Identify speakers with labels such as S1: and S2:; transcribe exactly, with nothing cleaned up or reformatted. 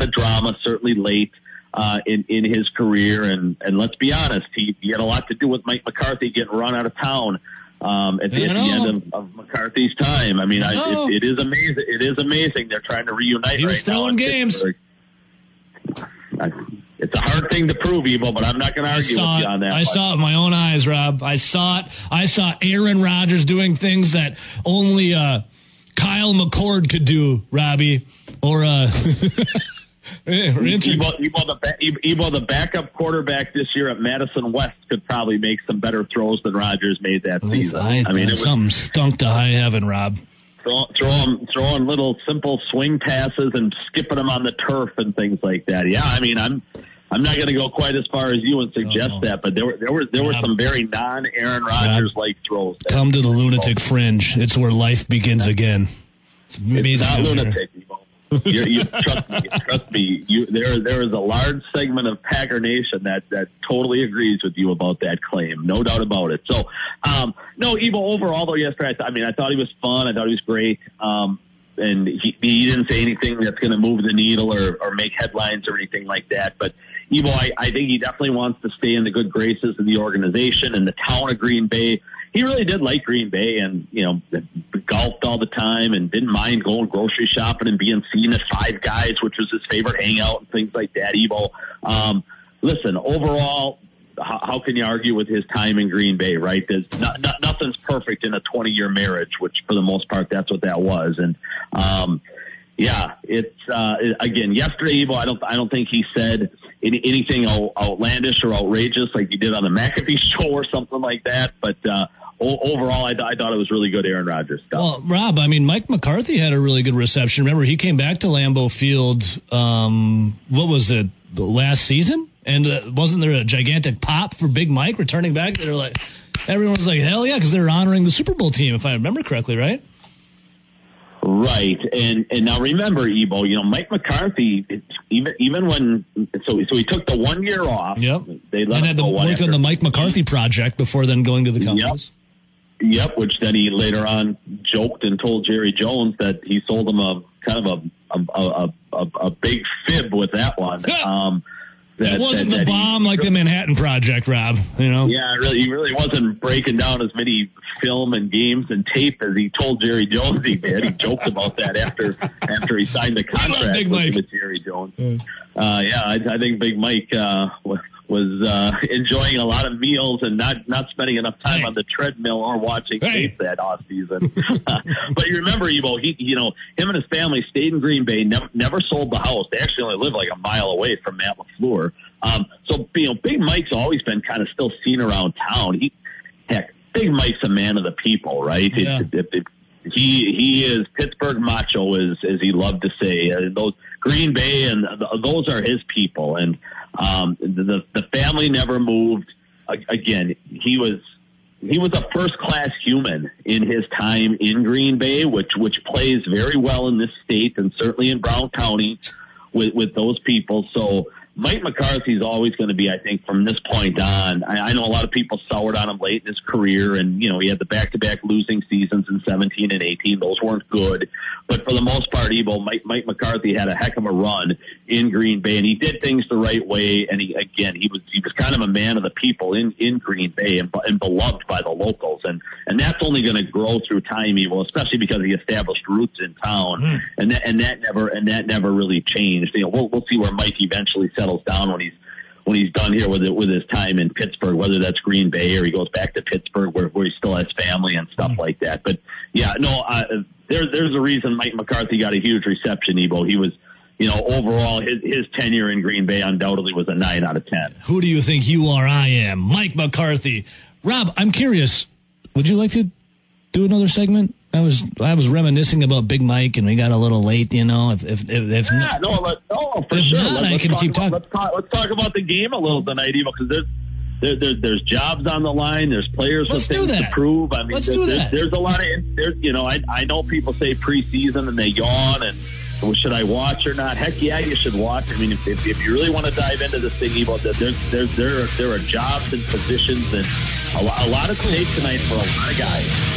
S1: of drama, certainly late uh, in, in his career. And, and let's be honest, he, he had a lot to do with Mike McCarthy getting run out of town um, at, the, at the end of, of McCarthy's time. I mean, I,
S2: I
S1: it, it is amazing. It is amazing. They're trying to reunite
S2: he was
S1: right
S2: throwing
S1: now.
S2: games.
S1: I, it's a hard thing to prove, Evo, but I'm not going to argue with you on that.
S2: I
S1: much.
S2: saw it with my own eyes, Rob. I saw it. I saw Aaron Rodgers doing things that only uh, Kyle McCord could do, Robbie. Or, uh,
S1: Evo, Evo, the, Evo, the backup quarterback this year at Madison West could probably make some better throws than Rodgers made that season.
S2: I,
S1: I mean, it was,
S2: something stunk to high heaven, Rob.
S1: Throw, throwing, throwing little simple swing passes and skipping them on the turf and things like that. Yeah, I mean, I'm I'm not going to go quite as far as you and suggest oh. that, but there were there were there were
S2: Rob,
S1: some very non-Aaron Rodgers like throws.
S2: Come to the lunatic fringe. It's where life begins again.
S1: It's, it's not lunatic. You're, you trust me. Trust me. You, there, there is a large segment of Packer Nation that, that totally agrees with you about that claim. No doubt about it. So, um, no, Evo, overall, though, yesterday, I, th- I mean, I thought he was fun. I thought he was great. Um, and he, he didn't say anything that's going to move the needle or, or make headlines or anything like that. But, Evo, I, I think he definitely wants to stay in the good graces of the organization and the town of Green Bay. He really did like Green Bay and, you know, golfed all the time and didn't mind going grocery shopping and being seen at Five Guys, which was his favorite hangout and things like that, Evo. Um, listen, overall, how, how can you argue with his time in Green Bay, right? There's not, not, nothing's perfect in a twenty-year marriage, which for the most part, that's what that was. And, um, yeah, it's, uh, again, yesterday, Evo, I don't, I don't think he said any, anything outlandish or outrageous like he did on the McAfee show or something like that. But, uh, overall, I, th- I thought it was really good Aaron Rodgers stuff.
S2: Well, Rob, I mean, Mike McCarthy had a really good reception. Remember, he came back to Lambeau Field, um, what was it, last season? And uh, wasn't there a gigantic pop for Big Mike returning back? They were like, everyone was like, hell yeah, because they were honoring the Super Bowl team, if I remember correctly, right?
S1: Right, and and now remember, Ebo, you know, Mike McCarthy, even even when so so he took the one year off.
S2: Yep.
S1: They let
S2: and had to work on the Mike McCarthy project before then going to the Cowboys.
S1: Yep. Yep. Which then he later on joked and told Jerry Jones that he sold him a kind of a a a, a, a big fib with that one. um,
S2: That, it wasn't that, the that bomb he, like the Manhattan Project, Rob. You know,
S1: yeah, really, he really wasn't breaking down as many film and games and tape as he told Jerry Jones he did. He joked about that after after he signed the contract with, with Jerry Jones. Mm. Uh, yeah, I, I think Big Mike uh, was uh, enjoying a lot of meals and not not spending enough time hey. on the treadmill or watching hey. tape that off season. But you remember, Evo, he you know him and his family stayed in Green Bay, never never sold the house. They actually only lived like a mile away from Matt LaFleur. Um, so you know, Big Mike's always been kind of still seen around town. He heck, Big Mike's a man of the people, right?
S2: Yeah.
S1: It, it, it, he he is Pittsburgh macho, as as he loved to say. Uh, those Green Bay and th- those are his people, and um, the the family never moved. Again, he was he was a first class human in his time in Green Bay, which which plays very well in this state and certainly in Brown County with with those people. So Mike McCarthy is always going to be, I think, from this point on. I, I know a lot of people soured on him late in his career, and you know he had the back-to-back losing seasons in seventeen and eighteen. Those weren't good, but for the most part, Evo, Mike, Mike McCarthy had a heck of a run in Green Bay, and he did things the right way. And he, again, he was he was kind of a man of the people in, in Green Bay and, and beloved by the locals, and and that's only going to grow through time, Evo, especially because he established roots in town, mm. and that and that never and that never really changed. You know, we'll we'll see where Mike eventually settles down when he's when he's done here with it with his time in Pittsburgh, whether that's Green Bay or he goes back to Pittsburgh where, where he still has family and stuff mm. like that. But yeah, no, uh, there's there's a reason Mike McCarthy got a huge reception, Evo. He was, you know, overall his his tenure in Green Bay undoubtedly was a nine out of ten.
S2: Who do you think you are? I am Mike McCarthy. Rob, I'm curious. Would you like to do another segment? I was I was reminiscing about Big Mike, and we got a little late, you know. If if if, if
S1: yeah,
S2: not,
S1: no, let, no, for
S2: if
S1: sure.
S2: Not,
S1: let,
S2: I
S1: let's
S2: can
S1: talk
S2: keep
S1: about,
S2: talking.
S1: Let's talk, let's talk about the game a little tonight, Evo, because there's there, there, there's jobs on the line. There's players
S2: let's
S1: with things to prove. I mean,
S2: let's
S1: there,
S2: do
S1: there's,
S2: that.
S1: there's a lot of there's you know I I know people say preseason and they yawn and. Well, should I watch or not? Heck yeah, you should watch. I mean, if, if, if you really want to dive into this thing, Evo, there's, there's, there, are, there are jobs and positions and a lot, a lot of tape tonight for a lot of guys.